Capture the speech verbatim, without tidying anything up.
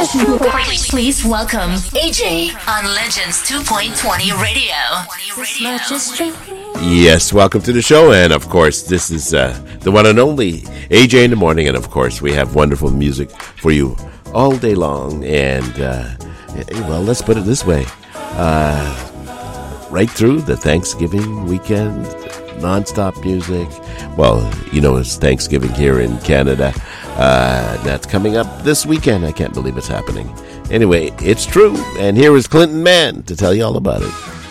Please welcome A J on Legends two point twenty Radio. Yes, welcome to the show, and of course, this is uh, the one and only A J in the morning, and of course, we have wonderful music for you all day long, and uh, well, let's put it this way, uh, right through the Thanksgiving weekend, non-stop music. Well, you know, it's Thanksgiving here in Canada. Uh, that's coming up this weekend. I can't believe it's happening. Anyway, it's true, and here is Clinton Mann to tell you all about it.